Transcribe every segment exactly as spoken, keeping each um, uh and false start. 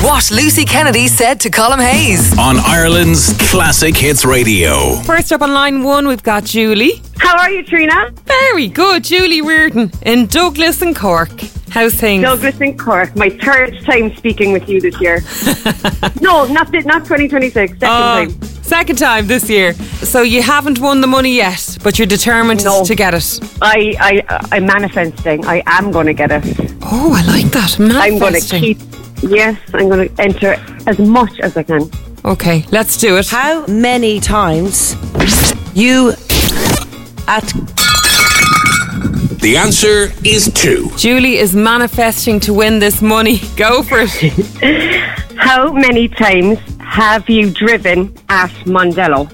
What Lucy Kennedy said to Colm Hayes on Ireland's Classic Hits Radio. First up on line one, we've got Julie. How are you, Trina? Very good, Julie Reardon in Douglas and Cork. How's things? Douglas and Cork. My third time speaking with you this year. no, not th- not twenty twenty-six. Second uh, time. Second time this year. So you haven't won the money yet, but you're determined no. to get it. I, I, I'm manifesting. I am going to get it. Oh, I like that. Manifesting. I'm going to keep... Yes, I'm going to enter as much as I can. Okay, let's do it. How many times you at... The answer is two. Julie is manifesting to win this money. Go for it. How many times have you driven at Mondello?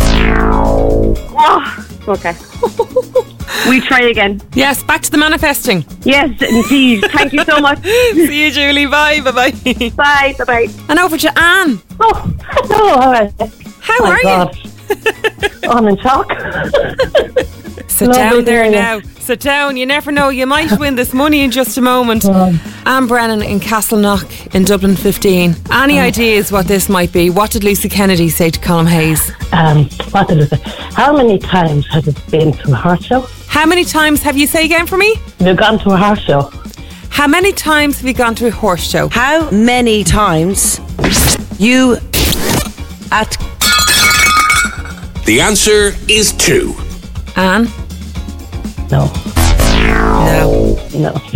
Oh, okay. We try again. Yes, back to the manifesting. Yes, indeed. Thank you so much. See you, Julie. Bye. Bye-bye. Bye. Bye-bye. And over to Anne. Oh, hello. How oh are God. you? I'm in shock. Sit down there now. Sit down. You never know. You might win this money in just a moment. Um, Anne Brennan in Castleknock in Dublin fifteen. Any um, ideas what this might be? What did Lucy Kennedy say to Colm Hayes? Um, what did it say? How many times has it been to a horse show? How many times have you say again for me? Have you gone to a horse show? How many times have you gone to a horse show? How many times you at... The answer is two. Anne? No. No. No. No.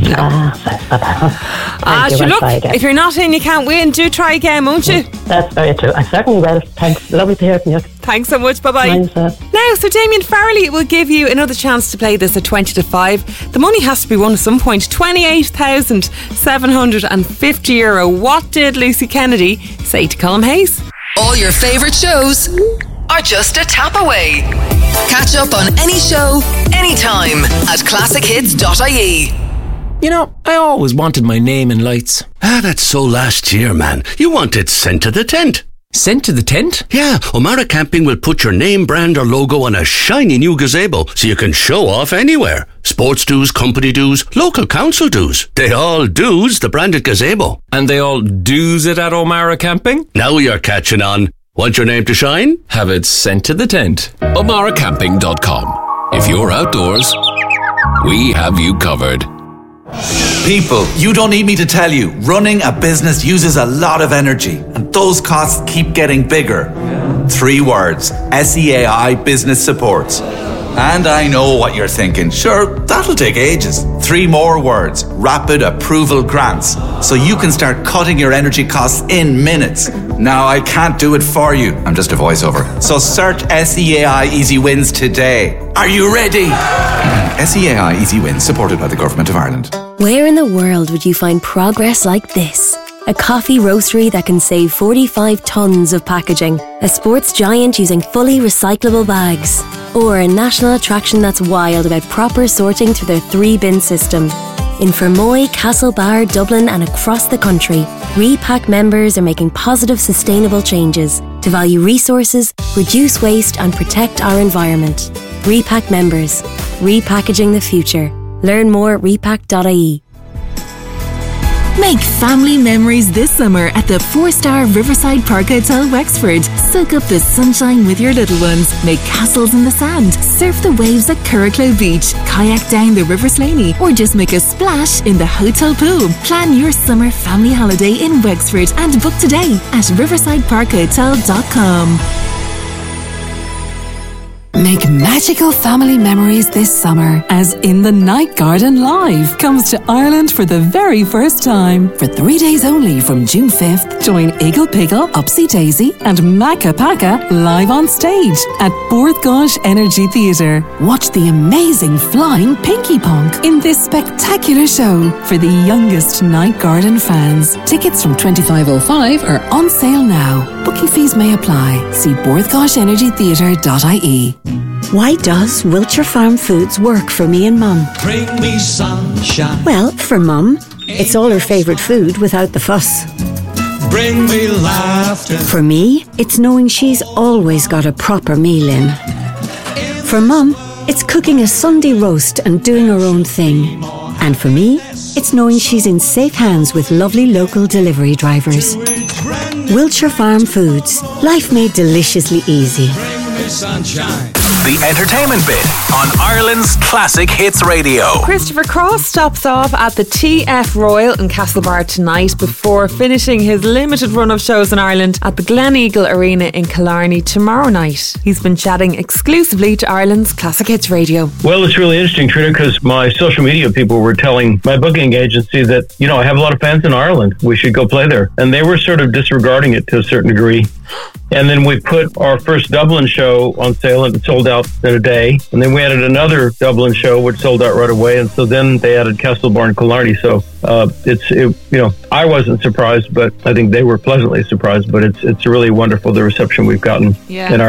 Ah, ah you look, if you're not in, you can't win. Do try again, won't you? That's very true. I certainly will. Thanks. Lovely to hear from you. Thanks so much. Bye-bye. Thanks, uh. Now, so Damien Farrelly will give you another chance to play this at twenty to five. The money has to be won at some point. twenty-eight thousand seven hundred fifty euro. What did Lucy Kennedy say to Colm Hayes? All your favourite shows are just a tap away. Catch up on any show, anytime at classic hits dot I E. You know, I always wanted my name in lights. Ah, that's so last year, man. You want it sent to the tent. Sent to the tent? Yeah, O'Mara Camping will put your name, brand or logo on a shiny new gazebo so you can show off anywhere. Sports dues, company dues, local council dues. They all dues the branded gazebo. And they all dues it at O'Mara Camping? Now you're catching on. Want your name to shine? Have it sent to the tent. O'Mara Camping dot com. If you're outdoors, we have you covered. People, you don't need me to tell you, running a business uses a lot of energy, and those costs keep getting bigger. Three words: S E A I Business Support. And I know what you're thinking. Sure, that'll take ages. Three more words: Rapid Approval Grants. So you can start cutting your energy costs in minutes. Now, I can't do it for you. I'm just a voiceover. So search S E A I Easy Wins today. Are you ready? S E A I Easy Wins, supported by the Government of Ireland. Where in the world would you find progress like this? A coffee roastery that can save forty-five tonnes of packaging. A sports giant using fully recyclable bags. Or a national attraction that's wild about proper sorting through their three-bin system. In Fermoy, Castlebar, Dublin and across the country, Repack members are making positive, sustainable changes to value resources, reduce waste and protect our environment. Repack members. Repackaging the future. Learn more at repack dot I E. Make family memories this summer at the four-star Riverside Park Hotel Wexford. Soak up the sunshine with your little ones. Make castles in the sand. Surf the waves at Curracloe Beach. Kayak down the River Slaney. Or just make a splash in the hotel pool. Plan your summer family holiday in Wexford and book today at riverside park hotel dot com. Make magical family memories this summer as In the Night Garden Live comes to Ireland for the very first time. For three days only from June fifth, join Eagle Piggle, Upsy Daisy and Macca Pacca live on stage at Bord Gáis Energy Theatre. Watch the amazing flying Pinky Punk in this spectacular show for the youngest Night Garden fans. Tickets from twenty-five oh five are on sale now. Booking fees may apply. See bord gáis energy theatre dot I E. Why does Wiltshire Farm Foods work for me and Mum? Bring me sunshine. Well, for Mum, it's all her favourite food without the fuss. Bring me laughter. For me, it's knowing she's always got a proper meal in. For Mum, it's cooking a Sunday roast and doing her own thing. And for me, it's knowing she's in safe hands with lovely local delivery drivers. Wiltshire Farm Foods. Life made deliciously easy. Sunshine. The entertainment bit on Ireland's Classic Hits Radio. Christopher Cross stops off at the T F Royal in Castlebar tonight before finishing his limited run of shows in Ireland at the Glen Eagle Arena in Killarney tomorrow night. He's been chatting exclusively to Ireland's Classic Hits Radio. Well, it's really interesting, Trina, because my social media people were telling my booking agency that, you know, I have a lot of fans in Ireland. We should go play there. And they were sort of disregarding it to a certain degree. And then we put our first Dublin show on sale and it sold out in a day. And then we added another Dublin show which sold out right away. And so then they added Castlebar and Killarney. So uh, it's, it, you know, I wasn't surprised, but I think they were pleasantly surprised. But it's it's really wonderful, the reception we've gotten yeah. in our